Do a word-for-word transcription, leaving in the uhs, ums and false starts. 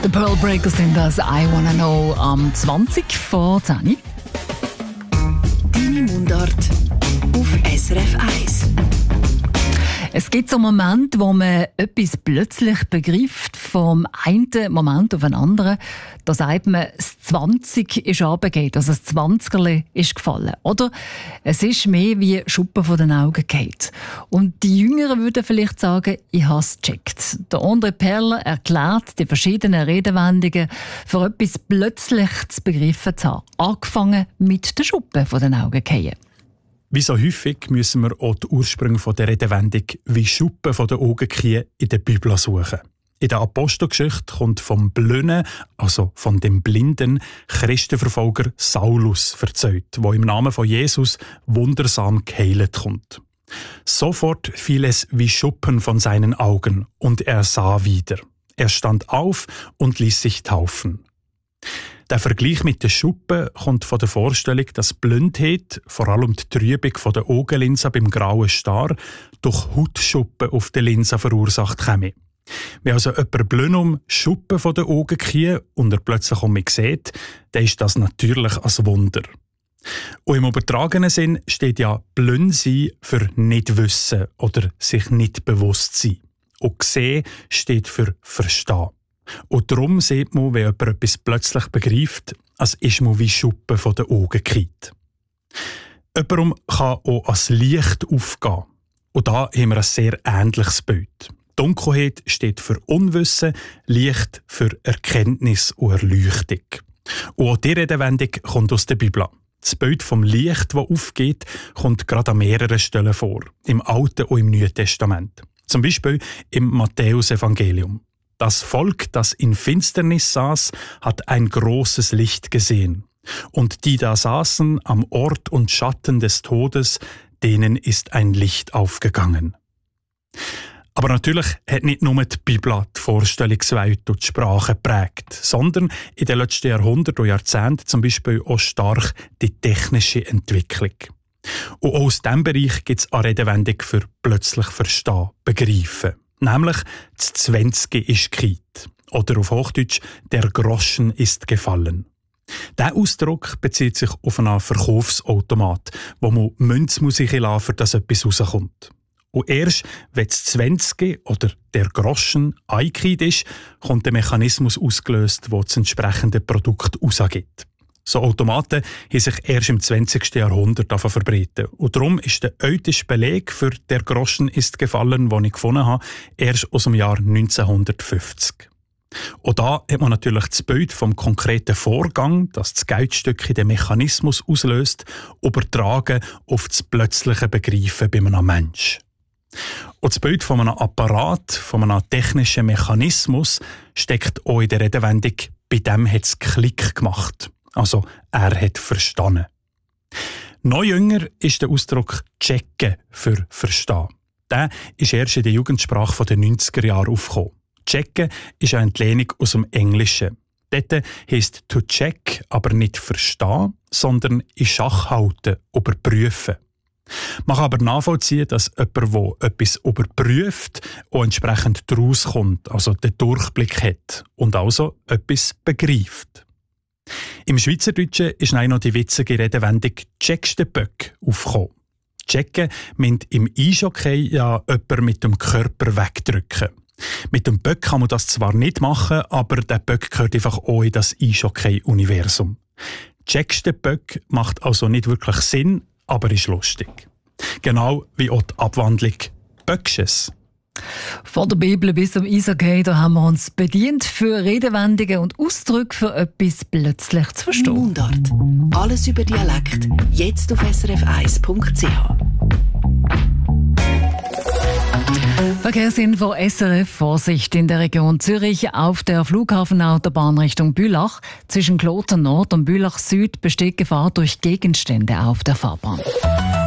The Pearl Breakers sind das «I Wanna Know» am zwanzig vor zehn. Deine Mundart auf S R F eins. Es gibt so Momente, wo man etwas plötzlich begreift, vom einen Moment auf den anderen. Da sagt man, das zwanzig ist runtergefallen, also das Zwanzigerli ist gefallen. Oder es ist mehr wie Schuppen von den Augen gefallen. Und die Jüngeren würden vielleicht sagen, ich habe es gecheckt. Der André Perler erklärt die verschiedenen Redewendungen, für etwas plötzlich zu begreifen zu haben. Angefangen mit den Schuppen von den Augen gefallen. Wie so häufig müssen wir auch die Ursprünge der Redewendung «wie Schuppen von den Augen fallen» in der Bibel suchen. In der Apostelgeschichte kommt vom Blinden, also von dem blinden Christenverfolger Saulus erzählt, der im Namen von Jesus wundersam geheilt kommt. Sofort fiel es wie Schuppen von seinen Augen und er sah wieder. Er stand auf und ließ sich taufen. Der Vergleich mit den Schuppen kommt von der Vorstellung, dass Blindheit, vor allem die Trübung von der Augenlinse beim grauen Star, durch Hautschuppen auf der Linse verursacht käme. Wenn also jemand blind um Schuppen von den Augen kehrt und er plötzlich um mich sieht, dann ist das natürlich ein Wunder. Und im übertragenen Sinn steht ja blind sein für nicht wissen oder sich nicht bewusst sein. Und sehen steht für verstehen. Und darum sieht man, wenn jemand etwas plötzlich begreift, als ist man wie Schuppen von den Augen gekehrt. Jemandem kann auch als Licht aufgehen. Und da haben wir ein sehr ähnliches Bild. Dunkelheit steht für Unwissen, Licht für Erkenntnis und Erleuchtung. Und auch diese Redewendung kommt aus der Bibel. Das Bild vom Licht, das aufgeht, kommt gerade an mehreren Stellen vor. Im Alten und im Neuen Testament. Zum Beispiel im Matthäus-Evangelium. Das Volk, das in Finsternis saß, hat ein großes Licht gesehen. Und die da saßen am Ort und Schatten des Todes, denen ist ein Licht aufgegangen. Aber natürlich hat nicht nur die Bibel die Vorstellungswelt und die Sprache geprägt, sondern in den letzten Jahrhunderten und Jahrzehnten zum Beispiel auch stark die technische Entwicklung. Und auch aus diesem Bereich gibt es eine Redewendung für plötzlich verstehen, begreifen. Nämlich das Zwanzig ist gekehrt. Oder auf Hochdeutsch, der Groschen ist gefallen. Dieser Ausdruck bezieht sich auf einen Verkaufsautomat, wo man Münze muss lassen, für dass etwas rauskommt. Und erst, wenn das Zwanzig oder der Groschen eingekehrt ist, kommt der Mechanismus ausgelöst, der das entsprechende Produkt rausgibt. So Automaten haben sich erst im zwanzigsten Jahrhundert verbreitet. Und darum ist der älteste Beleg für «Der Groschen ist gefallen», den ich gefunden habe, erst aus dem Jahr neunzehnhundertfünfzig. Und da hat man natürlich das Bild vom konkreten Vorgang, das das Geldstück den Mechanismus auslöst, übertragen auf das plötzliche Begreifen bei einem Menschen. Und das Bild von einem Apparat, von einem technischen Mechanismus, steckt auch in der Redewendung «Bei dem hat es Klick gemacht». Also, er hat verstanden. Noch jünger ist der Ausdruck «checken» für «verstehen». Der ist erst in der Jugendsprache der neunziger Jahre aufgekommen. «Checken» ist eine Entlehnung aus dem Englischen. Dort heisst «to check» aber nicht «verstehen», sondern «in Schach halten», «überprüfen». Man kann aber nachvollziehen, dass jemand, der etwas überprüft, auch entsprechend daraus kommt, also den Durchblick hat und also etwas begreift. Im Schweizerdeutschen ist noch die witzige Redewendung «checkst den Böck» aufgekommen. Checken meint im Eishockey ja jemanden mit dem Körper wegdrücken. Mit dem Böck kann man das zwar nicht machen, aber der Böck gehört einfach auch in das Eishockey-Universum. «Checkst den Böck» macht also nicht wirklich Sinn, aber ist lustig. Genau wie auch die Abwandlung «Böcksches». Von der Bibel bis zum Eishockey, da haben wir uns bedient für Redewendungen und Ausdrücke für etwas plötzlich zu verstehen. Mundart. Alles über Dialekt. Jetzt auf s r f eins punkt c h. Verkehrsinfo S R F. Vorsicht in der Region Zürich auf der Flughafenautobahn Richtung Bülach. Zwischen Kloten Nord und Bülach Süd besteht Gefahr durch Gegenstände auf der Fahrbahn.